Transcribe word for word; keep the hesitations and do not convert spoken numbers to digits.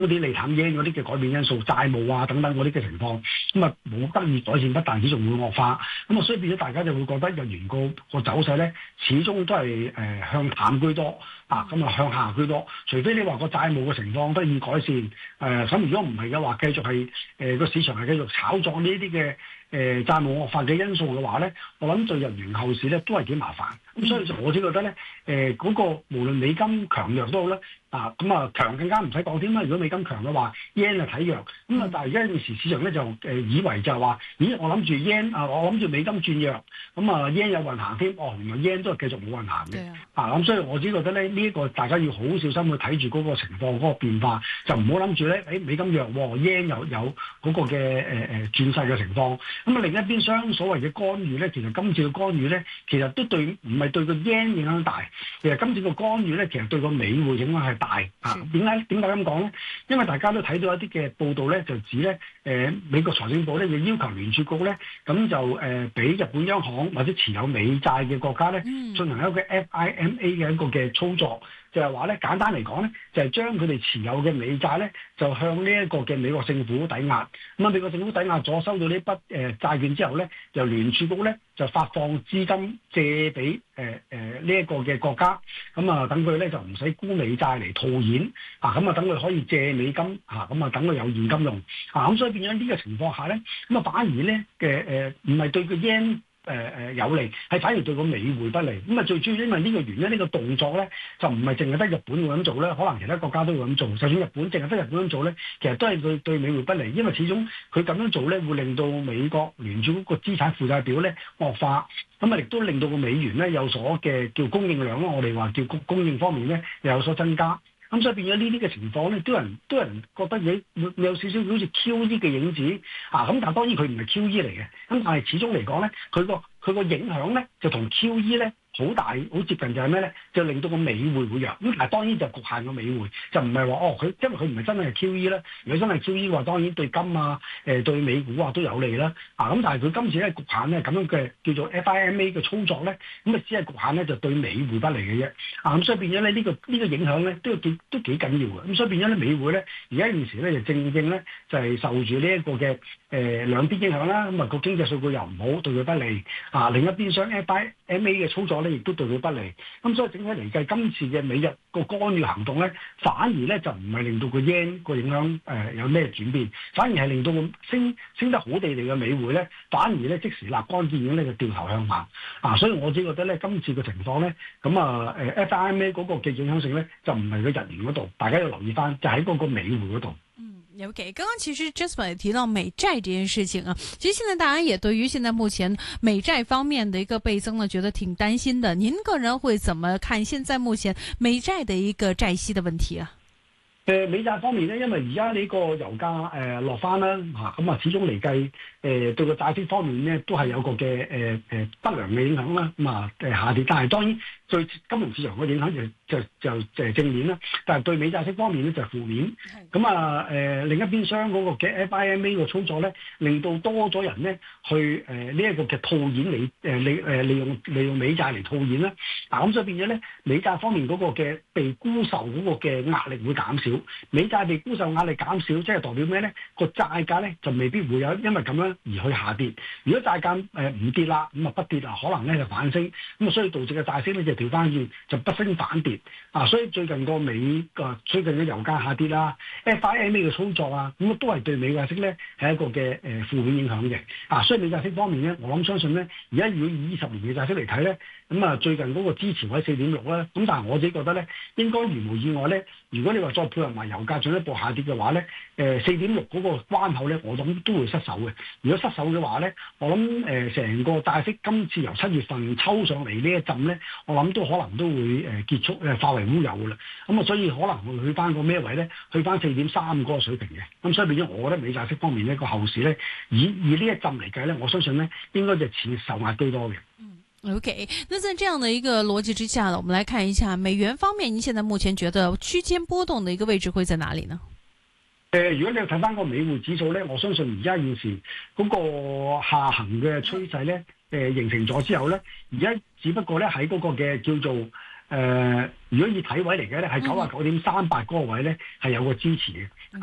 嗰啲利淡 yen 嗰啲嘅改變因素、債務啊等等嗰啲嘅情況，咁啊冇得以改善，不但止仲會惡化，咁啊所以變咗大家就會覺得日元個個走勢咧，始終都係誒、呃、向淡居多啊，咁啊向下居多，除非你話個債務嘅情況得以改善，誒、呃、咁如果唔係嘅話，繼續係誒個市場係繼續炒作呢啲嘅誒債務惡化嘅因素嘅話咧，我諗對日元後市咧都係幾麻煩。咁所以就我只覺得咧，誒、呃、嗰、那個無論美金強弱都好啦，啊咁啊強更加唔使講添啦。如果美金強嘅話 yen 啊睇弱，咁啊但係而家有時市場咧就誒、呃、以為就係話，咦我諗住 yen 啊，我諗住美金轉弱，咁啊 yen 有運行添，哦原來 yen 都係繼續冇運行嘅。啊咁所以我只覺得咧呢一、這個大家要好小心去睇住嗰個情況嗰、那個變化，就唔好諗住咧誒美金弱 yen 有有嗰個嘅誒誒轉勢嘅情況。咁啊另一邊廂所謂嘅干預咧，其實今次嘅干預咧，其實都對唔係對個 yen 影響大，其實今次個干預咧，其實對個美匯影響係大啊。點解點解咁講咧？因為大家都睇到一啲嘅報道咧，就指咧誒、呃、美國財政部咧就要求聯儲局咧，咁就誒俾、呃、日本央行或者持有美債嘅國家咧進行一個 F I M A 嘅一個嘅操作。就係話咧，簡單嚟講咧，就係、是、將佢哋持有嘅美債咧，就向呢一個嘅美國政府抵押。咁啊，美國政府抵押咗收到呢筆誒、呃、債券之後咧，由聯儲局咧就發放資金借俾誒誒呢一個嘅國家。咁啊，等佢咧就唔使沽美債嚟套現啊。咁啊，等佢可以借美金啊。咁啊，等佢有現金用啊。咁所以變咗呢個情況下咧，咁啊反而咧嘅誒唔係對個 yen。誒誒、呃、有利，係反而對個美匯不利。咁啊，最主要因為呢個原因，呢、呢個動作咧就唔係淨係得日本會咁做咧，可能其他國家都會咁做。就算日本淨係得日本咁做咧，其實都係對對美匯不利，因為始終佢咁樣做咧，會令到美國聯儲個資產負債表咧惡化，咁啊亦都令到個美元咧有所嘅叫供應量啦，我哋話叫供供應方面咧又有所增加。咁所以變咗呢啲嘅情況咧，都有人都有人覺得你有少少好似 Q E 嘅影子啊！咁但係當然佢唔係 Q E 嚟嘅，咁但係始終嚟講咧，佢個佢個影響咧就同 Q E 咧好大好接近，就係咩咧？就令到個美匯會弱。咁但係當然就局限個美匯，就唔係話哦佢因為佢唔係真係 Q E 啦。如果真係 Q E 嘅話，當然對金啊、誒、呃、對美股啊都有利啦。啊咁，但係佢今次咧局限咧咁樣嘅叫做 F I M A 嘅操作咧，咁啊只係局限咧就對美匯不利嘅啫。啊咁，所以變咗咧呢個呢、呢個影響咧都幾都幾緊要嘅。咁所以變咗咧美匯咧而家現時咧就正正咧就係、是、受住呢一個嘅誒、呃、兩邊影響啦。咁啊個經濟數據又唔好，對佢不利。啊另一邊廂 F I M A 嘅操作咧亦都對佢不利。咁所以整體嚟計，今次嘅美日個干預行動咧，反而咧就唔係令到個 yen 個影響誒、呃、有咩轉變，反而係令到個升升得好地地嘅美匯咧，反而咧即時立竿見影咧就掉頭向下啊！所以我自己覺得咧，今次嘅情況咧，咁啊誒 F I M A 嗰個嘅影響性咧，就唔係個日元嗰度，大家要留意翻，就喺、是、嗰個美匯嗰度。 OK， 剛剛其實 Jasper 也提到美債這件事情啊，其實現在大家也對於現在目前美債方面的一個倍增呢，覺得挺擔心的。您個人會怎麼看現在目前美債的一個債息的問題啊？ 誒、呃、美債方面咧，因為而家呢個油價誒、呃、落翻啦嚇，咁啊始終嚟計誒、呃、對個債息方面咧都係有個嘅誒誒不良嘅影響啦，咁啊誒下跌，但係當然對金融市場嘅影響就就就就係正面啦，但係對美債息方面咧就係負面。咁啊誒另一邊廂嗰個嘅 F I M A 個操作咧，令到多咗人咧去誒呢一個嘅套現美誒利誒利用利用美債嚟套現啦。嗱咁所以變咗咧，美債方面嗰個嘅被沽售嗰個嘅壓力會減少。美債被沽售壓力減少，即係代表咩咧？個債價咧就未必會有因為咁樣而去下跌。如果債價誒唔跌啦，咁啊不跌啦，可能咧就反升。咁啊，所以導致嘅債息咧就調翻轉，就不升反跌。啊，所以最近個美個最近嘅油價下跌啦 ，F I M A 嘅操作啊，咁啊都係對美債息咧係一個嘅誒負面影響嘅。啊，所以美債息方面咧，我諗相信咧，而家如果以二十年嘅債息嚟睇咧，咁啊最近嗰個支持位四點六啦。咁但係我自己覺得咧，應該如無意外咧，如果你話再配合埋油價進一步下跌嘅話咧，誒四點六嗰個關口咧，我諗都會失守嘅。如果失守嘅話咧，我諗誒成個債息今次由七月份抽上嚟呢一陣咧，我諗都可能都會誒結束誒化為烏有㗎啦。咁啊，所以可能會去翻個咩位咧？去翻四點三嗰個水平嘅。咁所以變咗，我覺得美債息方面呢個後市咧，以以呢一陣嚟計咧，我相信咧應該就似受壓居多嘅。 嗯，OK。那在這樣的一個邏輯之下呢，我們來看一下美元方面，您現在目前覺得區間波動的一個位置會在哪裡呢？ 誒、呃，如果你睇翻個美匯指數咧，我相信而家現時嗰個下行嘅趨勢咧，誒、呃、形成咗之後咧，而家只不過咧喺嗰個嘅叫做誒、 呃，如果以睇位嚟嘅咧，係九啊九點三八嗰個位咧係有個支持嘅。